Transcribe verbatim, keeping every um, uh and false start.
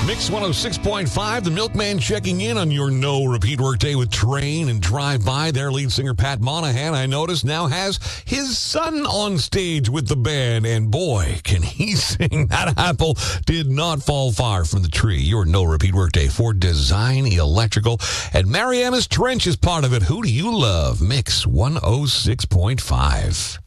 Mix one oh six point five, the Milkman checking in on your no repeat workday with Train and Drive By. Their lead singer Pat Monahan, I noticed, now has his son on stage with the band. And boy, can he sing. That apple did not fall far from the tree. Your no repeat workday for Design Electrical. And Mariana's Trench is part of it. Who do you love? Mix one oh six point five.